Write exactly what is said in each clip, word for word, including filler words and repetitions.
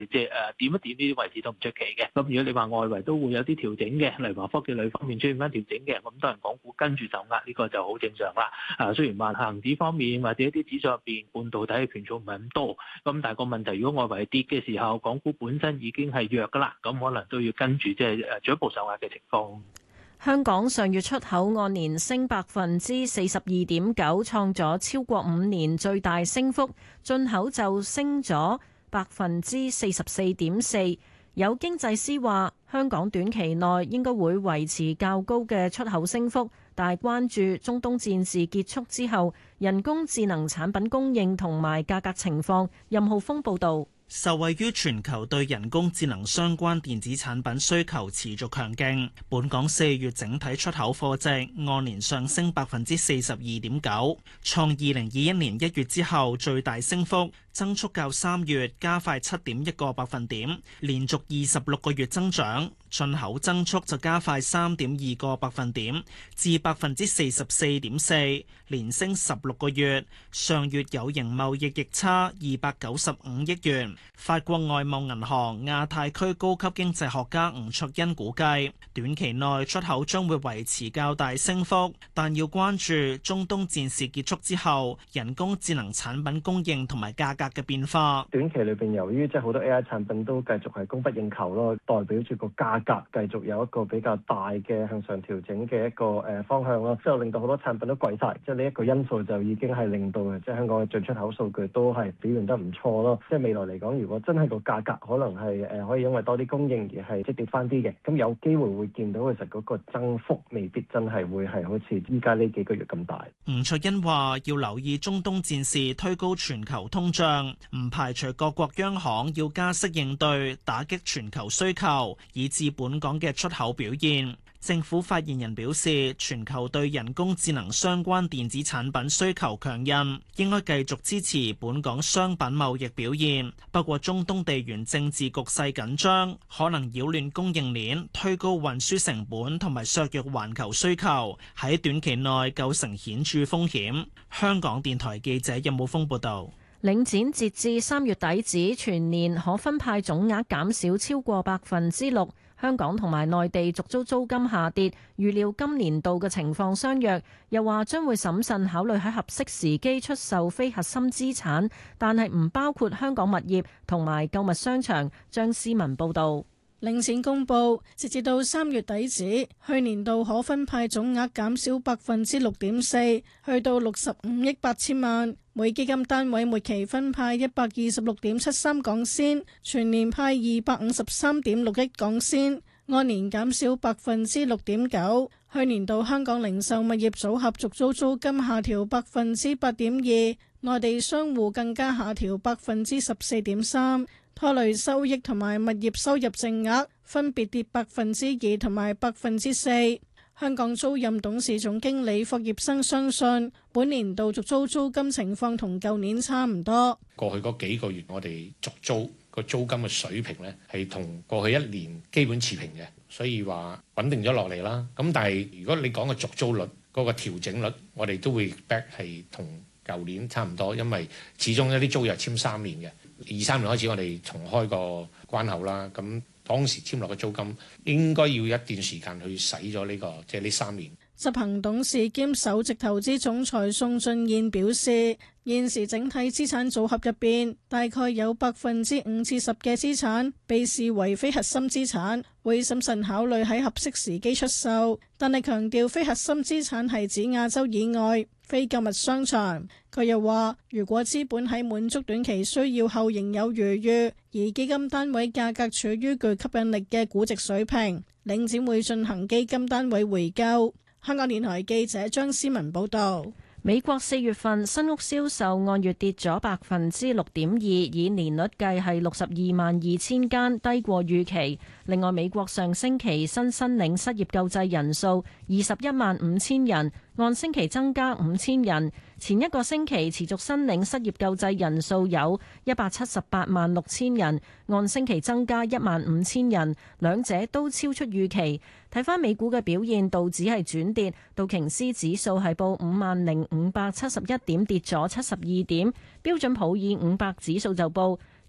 即係誒點一點呢啲位置都唔出奇嘅。咁如果你話外圍都會有啲調整嘅，例如話科技類方面出現翻調整嘅，咁當然港股跟住受壓，呢個就好正常啦。啊，雖然話恒指方面或者一啲指數入邊半導體嘅權重唔係咁多，咁但係個問題，如果外圍跌嘅時候，港股本身已經係弱噶啦，咁可能都要跟住即係誒進一步受壓嘅情況。 香港上月出口按年升百分之四十二點九，創咗超過五年最大升幅，進口就升咗百分之四十四點四。有經濟師話，香港短期內應該會維持較高嘅出口升幅，但係關注中東戰事結束之後，人工智能產品供應同埋價格情況。任浩峰報導。 受惠於全球對人工智能相關電子產品需求持續強勁，本港四月整體出口貨值按年上升百分之四十二點九，創二零二一年一月之後最大升幅，增速較三月加快七點一個百分點，連續二十六個月增長。進口增速就加快三點二個百分點，至百分之四十四點四，連升十六個月。上月有形貿易逆差二百九十五億元。法國外貿銀行亞太區高級經濟學家吳卓恩估計，短期內出口將會維持較大升幅，但要關注中東戰事結束之後，人工智能產品供應同埋價格嘅變化。 短期裏邊，由於即係好多 A I 產品都繼續係供不應求咯，代表住個價格繼續有一個比較大嘅向上調整嘅一個誒方向咯，之後令到好多產品都貴晒，即係呢一個因素就已經係令到即係香港嘅進出口數據都係表現得唔錯咯。即係未來嚟講，如果真係個價格可能係誒可以因為多啲供應而係即跌翻啲嘅，咁有機會會見到其實嗰個增幅未必真係會係好似依家呢幾個月咁大。 吳卓欣話：要留意中東戰事推高全球通脹，唔排除各國央行要加息應對，打擊全球需求，以致本港嘅出口表現。政府發言人表示，全球對人工智能相關電子產品需求強韌，應該繼續支持本港商品貿易表現。不過，中東地緣政治局勢緊張，可能擾亂供應鏈，推高運輸成本同埋削弱環球需求，喺短期內構成顯著風險。香港電台記者任武峰報道。 領展截至三月底止，全年可分派總額減少超過百分之六。香港同埋內地續租租金下跌，預料今年度嘅情況相若。又話將會審慎考慮喺合適時機出售非核心資產，但係唔包括香港物業同埋購物商場。張思文報導。 領展公佈，截至到三月底止，去年度可分派總額減少百分之六點四，去到六十五億八千萬。每基金單位末期分派一百二十六點七三港仙，全年派二百五十三點六億港仙，按年減少百分之六點九。去年度香港零售物業組合續租租金下調百分之八點二，內地商戶更加下調百分之十四點三。拖累收益同埋物業收入淨額分別跌百分之二同埋百分之四。香港租賃董事總經理霍業生相信，本年度續租租金情況同舊年差唔多。 過去嗰幾個月，我哋續租個租金嘅水平呢，係同過去一年基本持平嘅，所以話穩定咗落嚟啦。咁但係如果你講個續租率嗰個調整率，我哋都會 back 係同舊年差唔多，因為始終一啲租約簽三年嘅。二三年開始，我哋重開個關口啦。咁當時簽落嘅租金應該要一段時間去使咗呢個，即係呢三年。 執行董事兼首席投資總裁宋俊彥表示，現時整體資產組合入邊，大概有百分之五至十嘅資產被視為非核心資產，會審慎考慮喺合適時機出售。但係強調非核心資產係指亞洲以外非購物商場。佢又話，如果資本喺滿足短期需要後仍有餘裕，而基金單位價格處於具吸引力嘅估值水平，領展會進行基金單位回購。香港電台記者張思文報道。 美國四月份新屋銷售按月跌咗百分之六點二，以年率計係六十二萬二千間，低過預期。另外，美國上星期新申領失業救濟人數二十一萬五千人，按星期增加五千人。前一個星期持續申領失業救濟人數有一百七十八萬六千人，按星期增加一萬五千人，兩者都超出預期。睇返美股嘅表現，道指係轉跌，道瓊斯指數係報五萬零五百七十一點，跌咗七十二點；標準普爾五百指數就報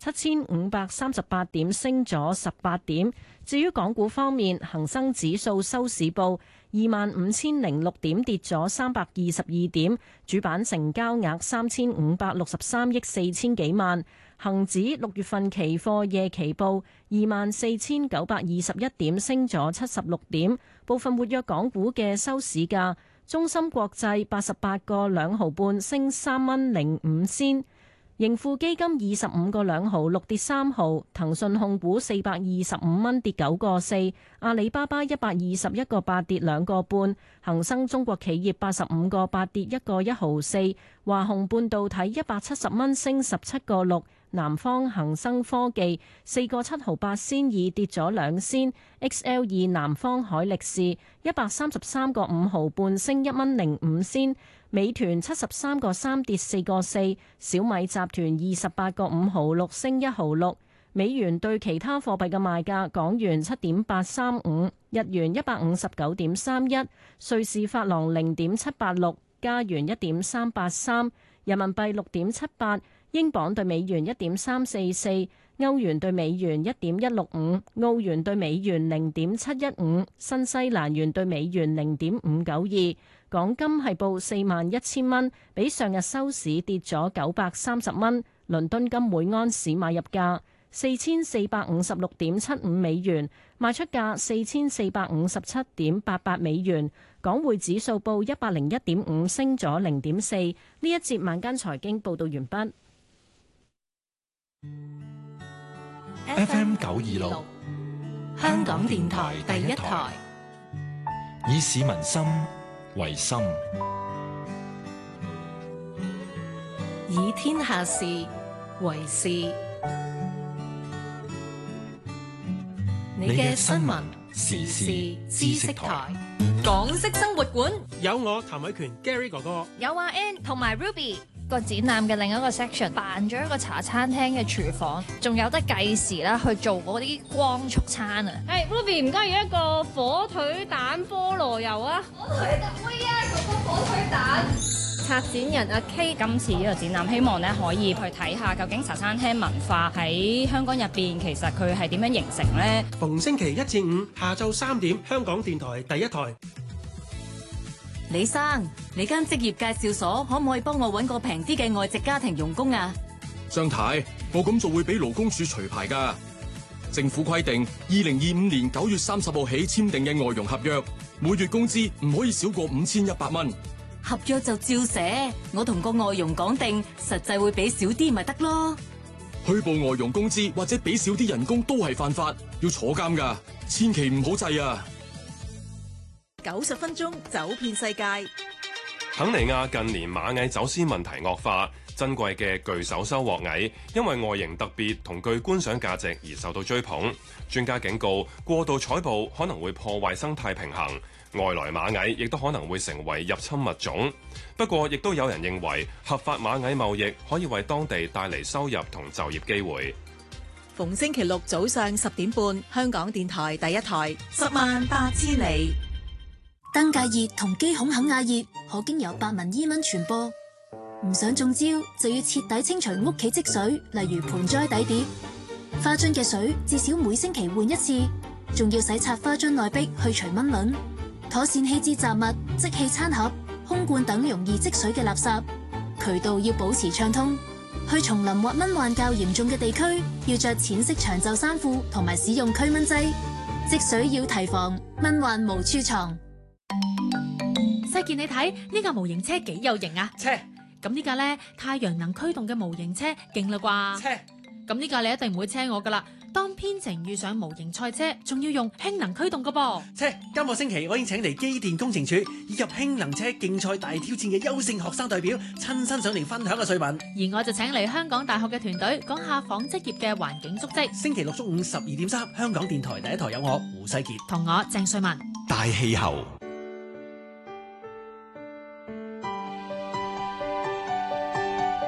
七千五百三十八點，升咗十八點。至於港股方面，恒生指數收市報二萬五千零六點，跌咗三百二十二點，主板成交額三千五百六十三億四千幾萬。恒指六月份期貨夜期報二萬四千九百二十一點，升咗七十六點。部分活躍港股嘅收市價。中芯國際八十八個兩毫半，升三蚊零五仙；盈富基金二十五個兩毫六，跌三毫；騰訊控股四百二十五蚊，跌九個四；阿里巴巴一百二十一個八，跌兩個半；恒生中國企業八十五個八，跌一個一毫四；華虹半導體一百七十蚊，升十七個六。南方恒生科技四個七毫八仙二，跌咗兩仙。X L 二南方海力士一百三十三個五毫半，升一蚊零五仙。美團七十三個三，跌四個四。小米集團二十八個五毫六，升一毫六。美元對其他貨幣嘅賣價：港元七點八三五，日元一百五十九點三一，瑞士法郎零點七八六，加元一點三八三，人民幣六點七八。英鎊對美元一點三四四，歐元對美元一點一六五，澳元對美元零點七一五，新西蘭元對美元零點五九二。港金係報四萬一千蚊，比上日收市跌咗九百三十蚊。倫敦金每安士買入價四千四百五十六點七五美元，賣出價四千四百五十七點八八美元。港匯指數報一百零一點五，升咗零點四。呢一節晚間財經報道完畢。 F M 九二六，香港電台第一台，以市民心為心， 以天下事為事。你嘅新聞時事知識台，港式生活館有我譚偉權 Gary 哥哥， 有阿 Ann 同埋 Ruby。個展覽嘅另一個 section 扮咗一個茶餐廳嘅廚房，仲有得計時啦，去做嗰啲光速餐啊！ 係、hey, Ruby 唔該要一個火腿蛋菠蘿油啊！ 火腿蛋妹啊，嗰個火腿蛋。 策展人阿 K 今次呢個展覽，希望咧可以去睇下究竟茶餐廳文化喺香港入邊，其實佢係點樣形成呢？ 逢星期一至五下晝三點，香港電台第一台。 李生，你間職業介紹所可唔可以幫我揾個平啲嘅外籍家庭傭工啊？ 張太，我咁做會俾勞工處除牌㗎。政府規定，二零二五年九月三十號起簽訂嘅外傭合約，每月工資唔可以少過五千一百蚊。 合約就照寫，我同個外傭講定，實際會俾少啲咪得咯。 虛報外傭工資或者俾少啲人工都係犯法，要坐監㗎，千祈唔好制啊！ 九十分鐘走遍世界。 肯尼亞近年螞蟻走私問題惡化，珍貴嘅巨手收穫蟻因為外形特別同具觀賞價值而受到追捧。專家警告，過度採捕可能會破壞生態平衡，外來螞蟻亦都可能會成為入侵物種。不過，亦都有人認為合法螞蟻貿易可以為當地帶嚟收入同就業機會。 逢星期六早上十點半，香港電台第一台，十萬八千里。 登革熱同基孔肯亞熱可經由白紋伊蚊傳播，唔想中招就要徹底清除屋企積水，例如盆栽底碟、花樽嘅水，至少每星期換一次，仲要洗刷花樽內壁去除蚊卵，妥善棄置雜物、即棄餐盒、空罐等容易積水嘅垃圾，渠道要保持暢通。去叢林或蚊患較嚴重嘅地區，要着淺色長袖衫褲同埋使用驅蚊劑，積水要提防，蚊患無處藏。 世健，你睇呢架模型車幾有型啊！ 車咁呢架呢，太陽能驅動嘅模型車勁啦啩！ 車咁呢架你一定唔會車我噶啦。當編程遇上模型賽車，仲要用氫能驅動噶噃。 車今個星期我已經請嚟機電工程署以及氫能車競賽大挑戰嘅優勝學生代表親身上嚟分享嘅趣聞， 而我就請嚟香港大學嘅團隊講下紡織業嘅環境足跡。 星期六中午十二點三，香港電台第一台有我胡世傑同我鄭瑞文。 大氣候。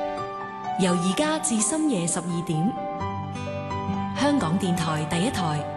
由而家至深夜十二點，香港電台第一台。